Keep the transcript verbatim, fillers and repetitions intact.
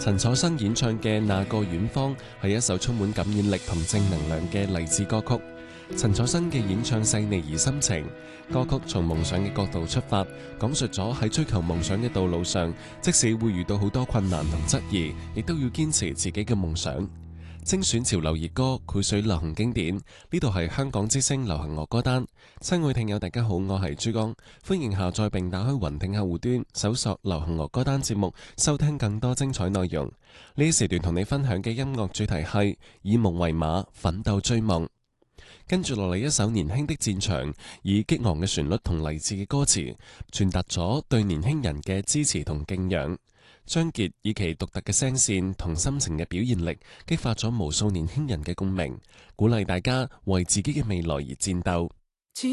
陳楚生演唱嘅《那個遠方》係一首充滿感染力同正能量嘅勵志歌曲。陳楚生嘅演唱細膩而深情，歌曲從夢想嘅角度出發，講述咗喺追求夢想嘅道路上，即使會遇到好多困難同質疑，亦都要堅持自己嘅夢想。精選潮流熱歌，繪水流行經典，呢度係香港之聲流行樂歌單。親愛聽友大家好，我係珠江，歡迎下載並打開雲聽客戶端，搜索流行樂歌單節目，收聽更多精彩內容。呢時段同你分享嘅音樂主題係以夢為馬，奮鬥追夢。跟住落嚟一首年輕的戰場，以激昂嘅旋律同勵志嘅歌詞，傳達咗對年輕人嘅支持同敬仰。張傑以其獨特嘅聲線同深情嘅表現力，激發咗無數年輕人嘅共鳴，鼓勵大家為自己嘅未來而戰鬥。